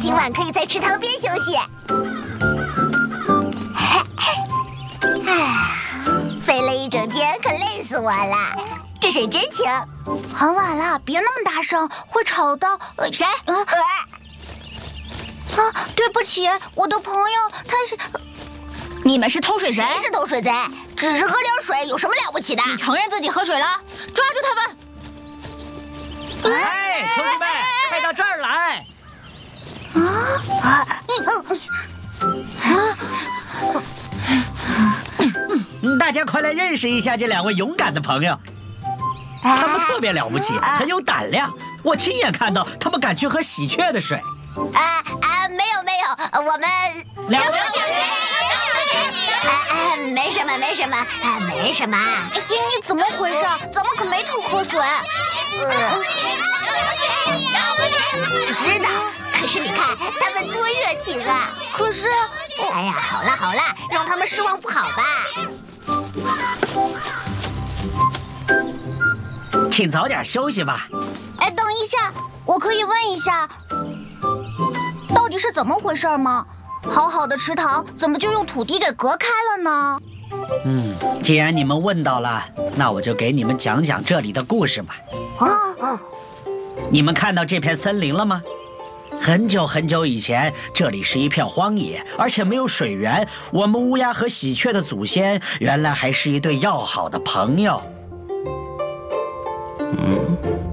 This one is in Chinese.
今晚可以在池塘边休息。飞了一整天，可累死我了。这水真清。 很晚了，别那么大声，会吵到谁？ 对不起，我的朋友他是。 你们是偷水贼？ 谁是偷水贼？只是喝点水，有什么了不起的？ 你承认自己喝水了？抓住他们！ 哎，兄弟们，快到这儿来！大家快来认识一下这两位勇敢的朋友，他们特别了不起，很有胆量。我亲眼看到他们敢去喝喜鹊的水。 没有，我们了不起！ 没什么，没什么。 你怎么回事？咱们可没偷喝水。 知道，可是你看他们多热情啊！ 可是， 哎呀，好了，让他们失望不好吧？ 请早点休息吧。 等一下，我可以问一下，到底是怎么回事吗？好好的池塘怎么就用土地给隔开了呢？ 既然你们问到了，那我就给你们讲讲这里的故事吧。你们看到这片森林了吗？很久很久以前，这里是一片荒野，而且没有水源。我们乌鸦和喜鹊的祖先原来还是一对要好的朋友。